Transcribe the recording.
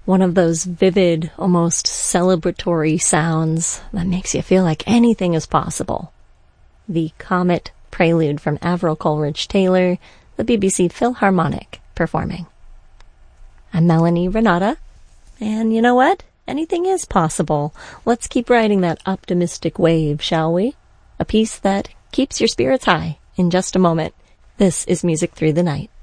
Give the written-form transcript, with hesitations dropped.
One of those vivid, almost celebratory sounds that makes you feel like anything is possible. The Comet Prelude from Avril Coleridge-Taylor, the BBC Philharmonic performing. I'm Melanie Renata, and you know what? Anything is possible. Let's keep riding that optimistic wave, shall we? A piece that keeps your spirits high in just a moment. This is Music Through the Night.